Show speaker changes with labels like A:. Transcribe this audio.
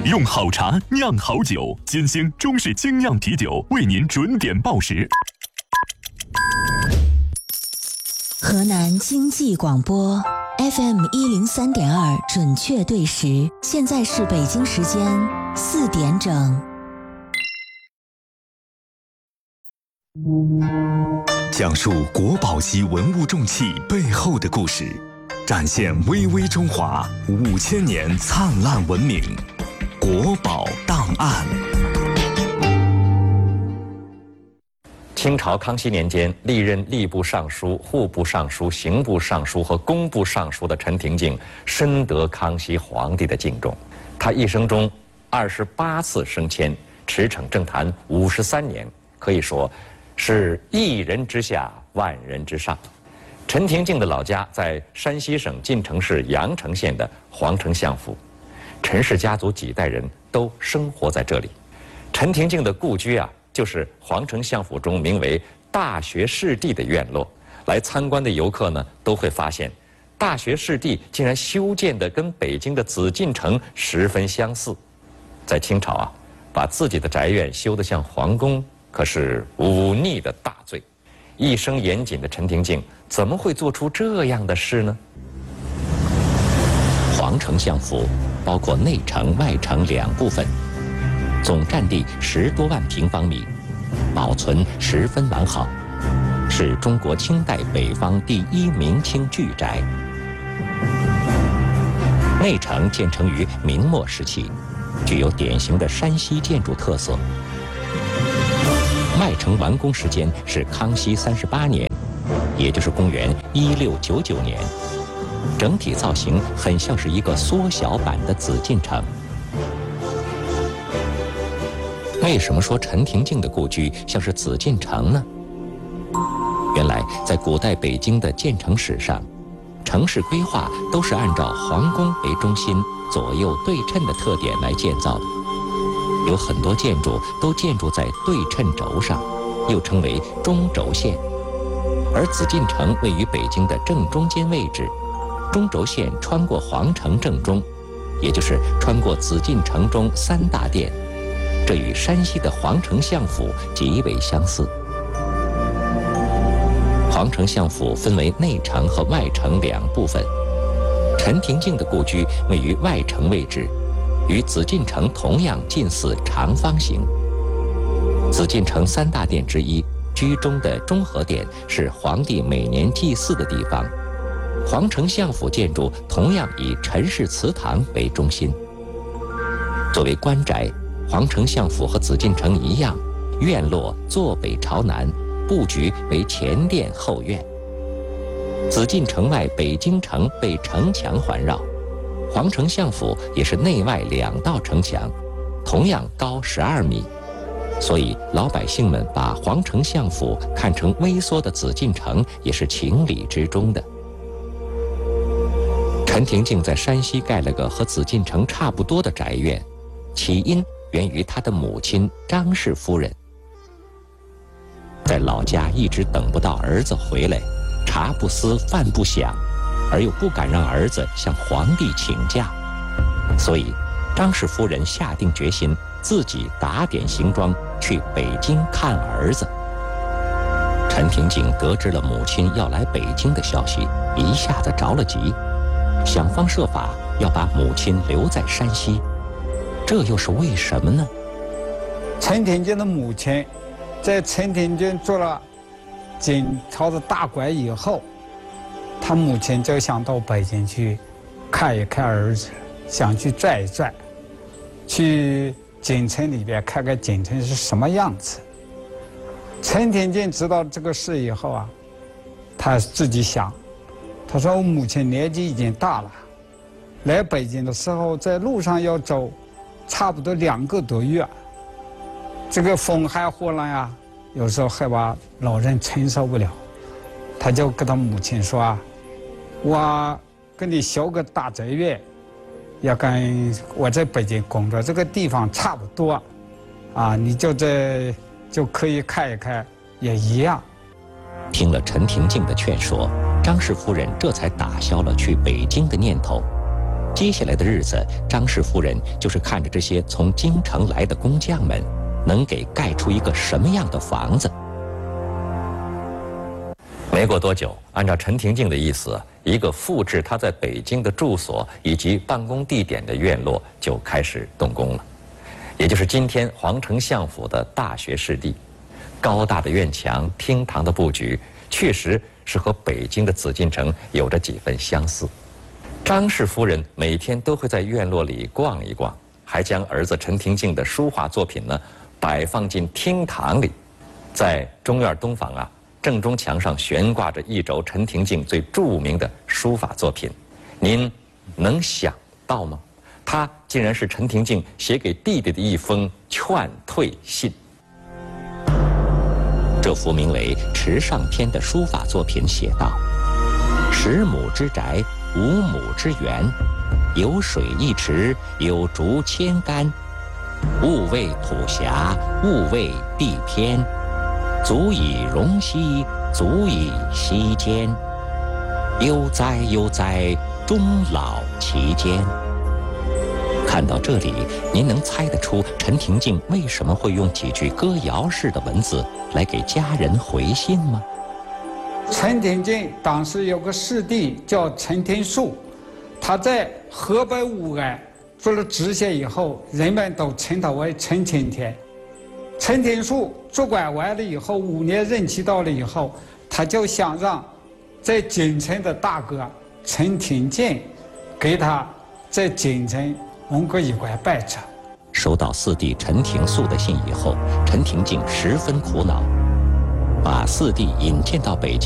A: 用好茶酿好酒，金星中式精酿啤酒为您准点报时。
B: 河南经济广播 FM 103.2准确对时，现在是北京时间4点整。
C: 讲述国宝级文物重器背后的故事，展现巍巍中华5000年灿烂文明。国宝档案。
D: 清朝康熙年间，历任吏部尚书、户部尚书、刑部尚书和工部尚书的陈廷敬深得康熙皇帝的敬重。他一生中28次升迁，驰骋政坛53年，可以说是一人之下，万人之上。陈廷敬的老家在山西省晋城市阳城县的皇城相府，陈氏家族几代人都生活在这里。陈廷敬的故居就是皇城相府中名为大学士第的院落。来参观的游客呢，都会发现大学士第竟然修建的跟北京的紫禁城十分相似。在清朝把自己的宅院修得像皇宫，可是忤逆的大罪。一生严谨的陈廷敬怎么会做出这样的事呢？皇城相府包括内城、外城两部分，总占地10多万平方米，保存十分完好，是中国清代北方第1明清巨宅。内城建成于明末时期，具有典型的山西建筑特色。外城完工时间是康熙38年，也就是公元1699年。整体造型很像是一个缩小版的紫禁城。为什么说陈廷敬的故居像是紫禁城呢？原来在古代北京的建城史上，城市规划都是按照皇宫为中心，左右对称的特点来建造的。有很多建筑都建筑在对称轴上，又称为中轴线。而紫禁城位于北京的正中间位置，中轴线穿过皇城正中，也就是穿过紫禁城中3大殿，这与山西的皇城相府极为相似。皇城相府分为内城和外城两部分，陈廷敬的故居位于外城位置，与紫禁城同样近似长方形。紫禁城3大殿之一，居中的中和殿是皇帝每年祭祀的地方。皇城相府建筑同样以陈氏祠堂为中心。作为官宅，皇城相府和紫禁城一样，院落坐北朝南，布局为前殿后院。紫禁城外北京城被城墙环绕，皇城相府也是内外2道城墙，同样高12米。所以老百姓们把皇城相府看成微缩的紫禁城，也是情理之中的。陈廷敬在山西盖了个和紫禁城差不多的宅院，起因源于他的母亲张氏夫人。在老家一直等不到儿子回来，茶不思饭不想，而又不敢让儿子向皇帝请假，所以张氏夫人下定决心自己打点行装去北京看儿子。陈廷敬得知了母亲要来北京的消息，一下子着了急，想方设法要把母亲留在山西，这又是为什么呢？
E: 陈廷敬的母亲在陈廷敬做了晋朝的大官以后，他母亲就想到北京去看一看儿子，想去转一转，去京城里边看看京城是什么样子。陈廷敬知道这个事以后他自己想，他说我母亲年纪已经大了，来北京的时候在路上要走差不多2个多月，这个风寒火冷有时候还把老人承受不了。他就跟他母亲说我跟你修个大宅院，要跟我在北京工作这个地方差不多你就可以看一看，也一样。
D: 听了陈廷敬的劝说，张氏夫人这才打消了去北京的念头。
F: 接下来的日子，张氏夫人就是看着这些从京城来的工匠们，能给盖出一个什么样的房子。
D: 没过多久，按照陈廷敬的意思，一个复制他在北京的住所以及办公地点的院落就开始动工了，也就是今天皇城相府的大学士地。高大的院墙、厅堂的布局，确实是和北京的紫禁城有着几分相似。张氏夫人每天都会在院落里逛一逛，还将儿子陈廷敬的书画作品呢摆放进厅堂里。在中院东房啊，正中墙上悬挂着一轴陈廷敬最著名的书法作品，您能想到吗？它竟然是陈廷敬写给弟弟的一封劝退信。
F: 这幅名为《池上篇》的书法作品写道：“10亩之宅，5亩之园，有水1池，有竹1000竿。勿谓土狭，勿谓地偏，足以容膝，足以息间。悠哉悠哉，终老其间。”看到这里，您能猜得出陈廷敬为什么会用几句歌谣式的文字来给家人回信吗？
E: 陈廷敬当时有个师弟叫陈廷恕，他在河北武安做了知县以后，人们都称他为陈青天。陈廷恕做官完了以后，5年任期到了以后，他就想让在京城的大哥陈廷敬给他在京城蒙个一官半职。
F: 收到四弟陈廷肃的信以后，陈廷敬十分苦恼，把四弟引荐到北京。